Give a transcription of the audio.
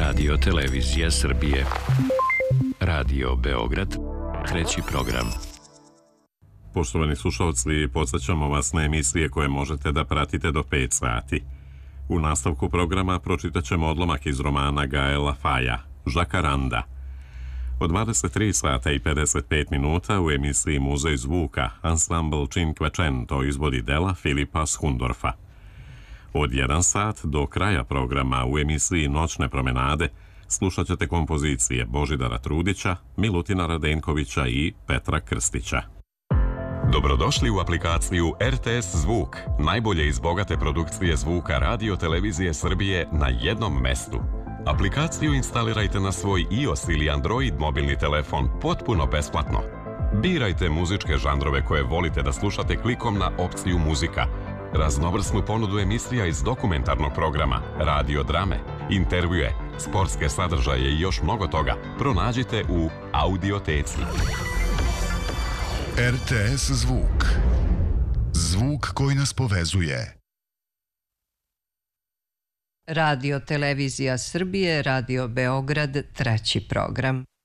Radio Televizija Srbije. Radio Beograd, treći program. Poštovani slušalci, podsjećamo vas na emisije koje možete da pratite do 5 sati. U nastavku programa pročitat ćemo odlomak iz romana Gaela Faja, Žakaranda. Od 23 sata i 55 minuta u emisiji Muzej zvuka ansambl Cinquecento izvodi dela Filipa Schundorfa. Od 1 sat do kraja programa u emisiji Noćne promenade slušat ćete kompozicije Božidara Trudića, Milutina Radenkovića i Petra Krstića. Dobrodošli u aplikaciju RTS Zvuk, najbolje iz bogate produkcije zvuka Radio Televizije Srbije na jednom mestu. Aplikaciju instalirajte na svoj iOS ili Android mobilni telefon potpuno besplatno. Birajte muzičke žanrove koje volite da slušate klikom na opciju muzika, raznovrsnu ponudu emisija iz dokumentarnog programa, radio drame, intervjue, sportske sadržaje i još mnogo toga pronađite u Audioteci. RTS Zvuk. Zvuk koji nas povezuje. Radio Televizija Srbije, Radio Beograd, treći program.